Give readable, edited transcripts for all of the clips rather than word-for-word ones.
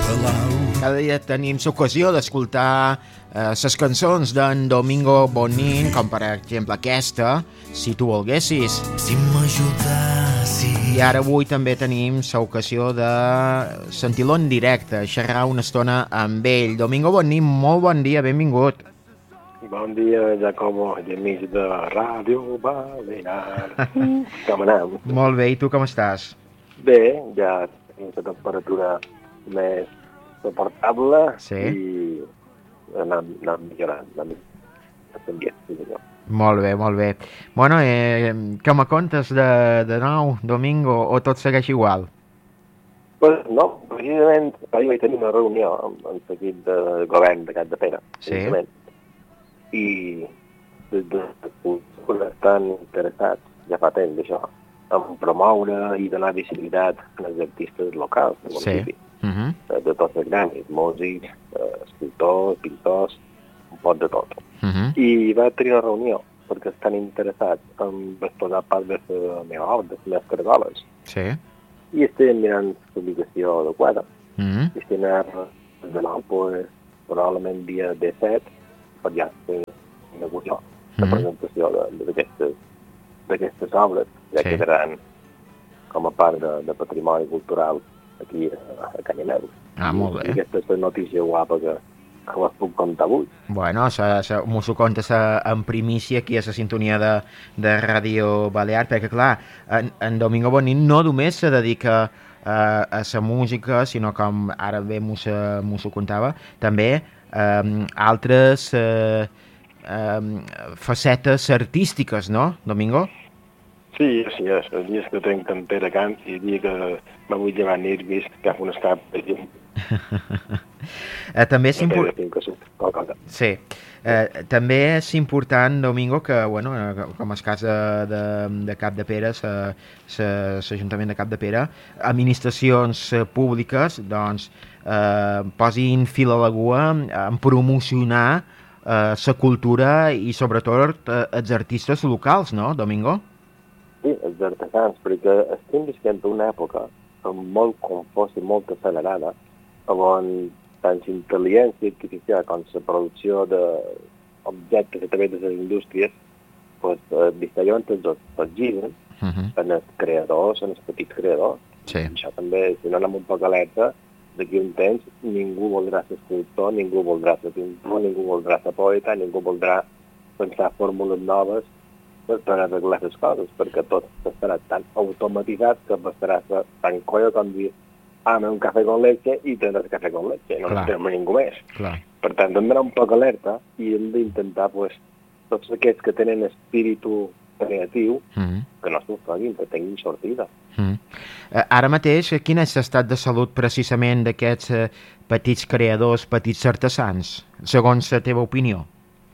Cada dia tenim l'ocasió d'escoltar les cançons d'en Domingo Bonin, com per exemple aquesta, Si tu volguessis. Si m'ajudassis. I ara avui també tenim l'ocasió de sentir-lo en directe, xerrar una estona amb ell. Domingo Bonin, molt bon dia, benvingut. Bon dia, Jacobo, i amics de Ràdio Balear. Com anem? Molt bé, i tu com estàs? Bé, ja tenim la temperatura més suportable i anem millorant. Molt bé, molt bé. Bueno, què me contes de nou, Domingo, o tot segueix igual? Pues no, precisament ahir vaig tenir una reunió amb l'equip de govern de Capdepera. Sí. I estan interessats, ja fa temps això, en promoure i donar visibilitat als artistes locals del municipi. De tots els grans, músics, escultors, pintors, un pot de tot. I va tenir una reunió perquè estan interessats en exposar part de la meva obra, de les meves caragoles. Sí. I estem mirant l'ubicació adequada. I estem de nou, pues, probablement dia 17, per ja negociar la presentació d'aquestes obres, ja quedaran com a part de patrimoni cultural aquí a Canyaneus. Molt bé. I aquesta és la notícia guapa que us puc contar avui. Bueno, m'ho contes en primícia aquí a la sintonia de Ràdio Balear, perquè clar, en Domingo Bonin no només se dedica a la música, sinó com ara bé m'ho contava, també altres facetes artístiques, no, Domingo? Sí, és. Els dies que tenc tantera cant i el dia que me vull llevar nervis, que fa un escap de gent. També és també és important, Domingo, que, bueno, com el cas de Capdepera, l'Ajuntament de Capdepera, administracions públiques, doncs, posin fil a l'aigua en promocionar la cultura i, sobretot, els artistes locals, no, Domingo? Sí, els artesans, perquè estem visquent una època molt confosa i molt accelerada, on tant l'intel·ligència artificial com la producció d'objectes a través de les indústries distrauen els giren en els creadors, en els petits creadors. Sí. Això també, si no anem un poc alerta, d'aquí un temps ningú voldrà ser escultor, ningú voldrà ser pintor, ningú voldrà ser poeta, ningú voldrà pensar fórmules noves per arreglar les coses, perquè tot estarà tan automatitzat que estarà tan colla com dir un cafè con leche i tindràs cafè con leche, no necessitem ningú més. Clar. Per tant, hem d'anar un poc alerta i hem d'intentar, tots aquests que tenen espíritu creatiu, que no s'ofeguin, que tinguin sortida. Ara mateix, quin és l'estat de salut precisament d'aquests petits creadors, petits artesans, segons la teva opinió?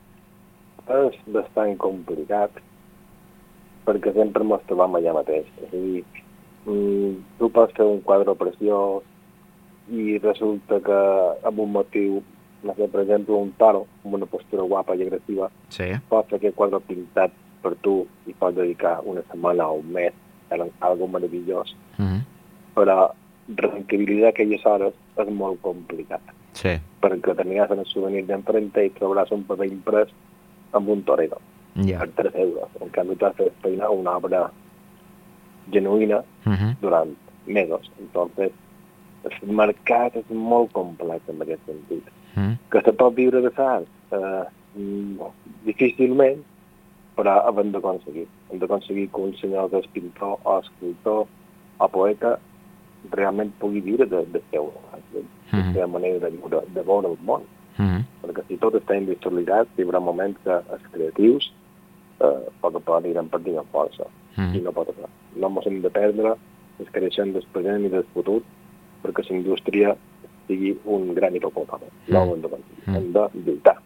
És bastant complicat, perquè sempre ens trobam allà mateix. És a dir, tu pots fer un quadre preciós i resulta que amb un motiu, no sé, per exemple, un toro, amb una postura guapa i agressiva, pots fer aquest quadre pintat per tu i pots dedicar una setmana o un mes a algo meravellós. Però rendibilitzar aquelles hores és molt complicat. Perquè tenies en el souvenir d'empremta i trobaràs un paper imprès amb un torero per 3 euros. En canvi, tu has de despeinar una obra genuïna durant mesos. Entonces, el mercat és molt complex en aquest sentit. Que se pot viure de l'art? Difícilment, però hem d'aconseguir. Hem d'aconseguir que un senyor que és pintor o escultor o poeta realment pugui viure de seu art, de la seva manera de veure el món. Perquè si tot està industrialitzat, hi haurà moments que els creatius aniran perdent força. I no pot ser. No ens hem de perdre les creacions del present i del futur perquè la indústria sigui un gran hipopòtamo. No ho hem de pensar. Hem de lluitar.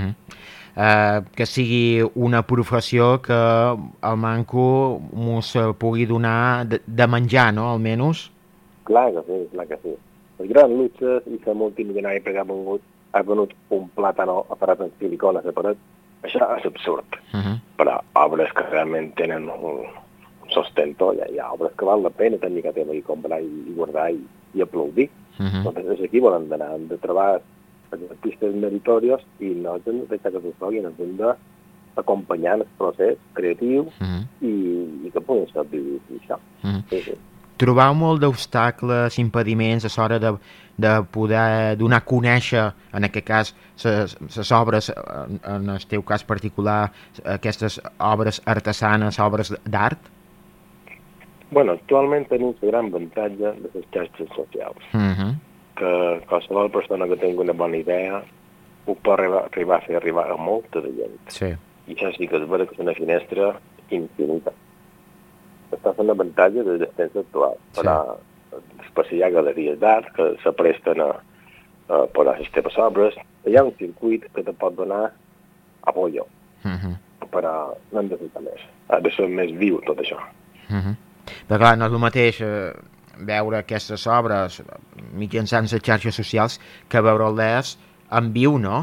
Que sigui una professió que el manco mos pugui donar de menjar, no?, almenys. Clar que sí. Els grans luxes i la multimilionària que ha venut un plàtano aparat en silicona a la paret, això és absurd. Però obres que realment tenen un sostento, hi ha obres que val la pena tenir que tenir i comprar i guardar i aplaudir. Doncs aquí volen d'anar, hem de trobar artistes meritorios i no hem de deixar que s'escoguin, hem d'acompanyar el procés creatiu i que puguin servir això. Trobau molt d'obstacles, impediments a l'hora de poder donar a conèixer, en aquest cas, les obres, en el teu cas particular, aquestes obres artesanes, obres d'art? Bueno, actualment tenim el gran avantatge de les xarxes socials, que qualsevol persona que tingui una bona idea ho pot arribar a fer arribar a molta de gent. Sí. I això sí que és vera que és una finestra infinita. Està fent avantatge des del temps actual. Per si hi ha galeries d'art que se presten a posar les teves obres, hi ha un circuit que te pot donar apoyo, però no hem de fer més. Ha de ser més viu tot això. Però clar, no és el mateix veure aquestes obres mitjançant les xarxes socials que veure-les en viu, no?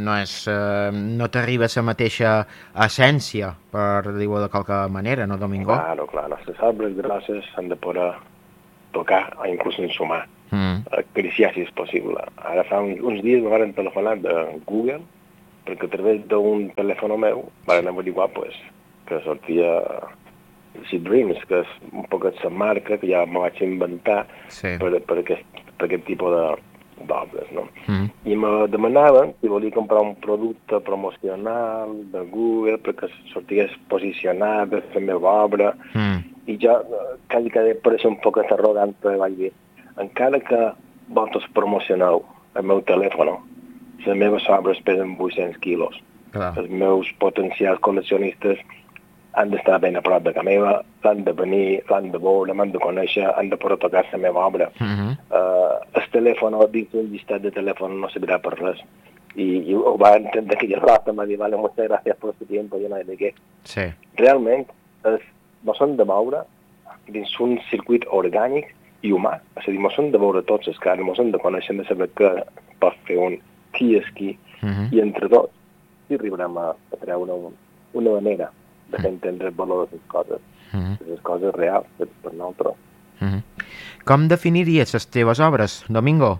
No t'arriba la mateixa essència, per dir-ho de qualque manera, no, Domingo? Claro. Les obres grosses s'han de poder tocar o inclús ensumar, acariciar si és possible. Ara fa uns dies me van telefonar de Google perquè a través d'un telèfon meu van averiguar que sortia Sea Dreams, que és un poc la marca que ja me vaig inventar per aquest tipus d'obres, no? I me demanaven si volia comprar un producte promocional de Google perquè sortigués posicionat de la meva obra, i jo quasi que pareix un poc arrogant, vaig dir, encara que vosaltres promocioneu el meu telèfon, les meves obres pesen 800 quilos. Els meus potencials col·leccionistes han d'estar ben a prop de casa meva, l'han de venir, l'han de veure, m'han de conèixer, han de poder tocar la meva obra. El telèfon, dins un llistat de telèfon, no servirà per res. I ho va entendre que jo rata, m'ha dit, vale, muchas gracias por su tiempo, yo no sé de què. Sí. Realment, mos hem de moure dins un circuit orgànic i humà. És a dir, mos hem de veure tots els casos, mos hem de conèixer, de saber què pot fer un qui és qui, i entre tots sí arribarem a treure una manera de fer entendre el valor de les coses, les coses reals per nosaltres. Com definiries les teves obres, Domingo?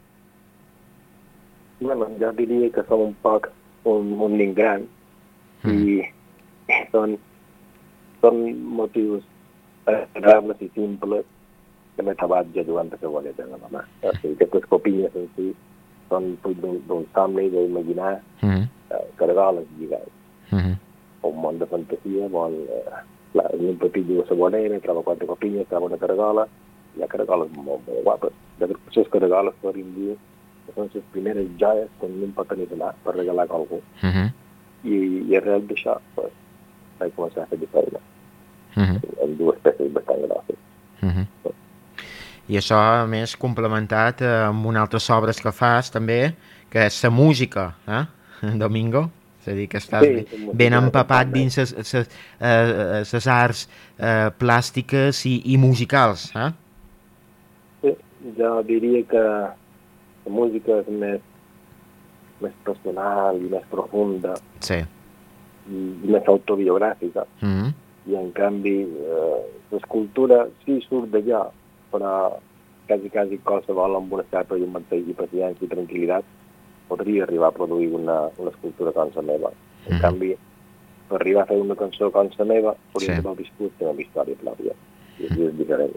Bueno, jo diria que som un poc un nen gran i són motius agradables i simples que m'he trobat jo jugant a la boleta de la mà. O sigui, aquestes copines en si són fruit d'un somni, d'imaginar caragoles lligades. Un món de fantasia, un petit diu a la bolera, troba 4 copines, troba una caragola, hi ha caragoles molt guapes. Les caragoles podríem dir que són les primeres joies que un pot tenir a mà per regalar a algú. I arrel d'això, vaig començar a fer feina. Amb 2 peces bastant grosses. I això, a més, complementat amb unes altres obres que fas, també, que és la música, Domingo? És a dir, que estàs ben empapat dins les arts plàstiques i musicals, Sí, jo diria que la música és més personal i més profunda i més autobiogràfica. I en canvi l'escultura sí surt d'allà, però quasi qualsevol amb una certa i un mantell i paciència i tranquil·litat podria arribar a produir una escultura com la meva. En canvi, per arribar a fer una cançó com la meva, hauríem d'haver viscut una història pròpia. I és diferent.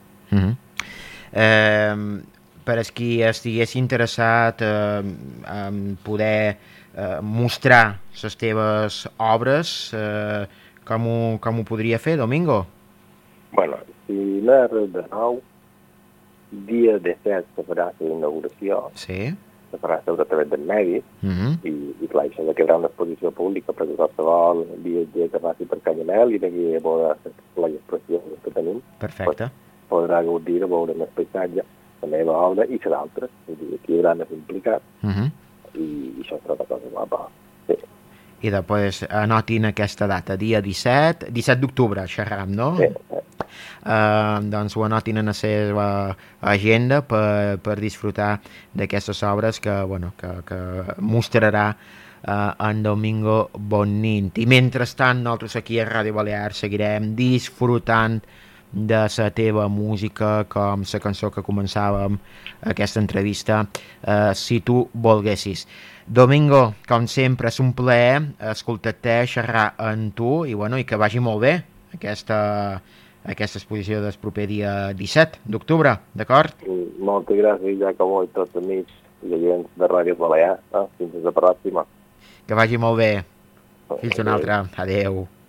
Per a qui estigués interessat en poder mostrar les teves obres, com ho podria fer, Domingo? Bueno, si no és res de nou, dia 17 se farà la inauguració, se farà a través del medi, i clar, això de quedar una exposició pública perquè qualsevol viatger que passi per Canyamel i vegi a veure les expressions que tenim, podrà gaudir de veure el paisatge, la meva obra i les altres, aquí hi haurà més implicats, i això serà una cosa guapa. I després anotin aquesta data, dia 17 d'octubre, xerram, no? Doncs ho anotin en la seva agenda per disfrutar d'aquestes obres que mostrarà en Domingo Bonint. I mentrestant, nosaltres aquí a Ràdio Balear seguirem disfrutant de la teva música, com la cançó que començàvem aquesta entrevista, si tu volguessis. Domingo, com sempre, és un plaer escoltar-te, xerrar amb tu i, bueno, i que vagi molt bé aquesta exposició del proper dia 17 d'octubre, d'acord? Moltes gràcies, Jacobo, i tots els amics i agents de Ràdio Balear. Fins a la pròxima. Que vagi molt bé. Fins una altra. Adeu.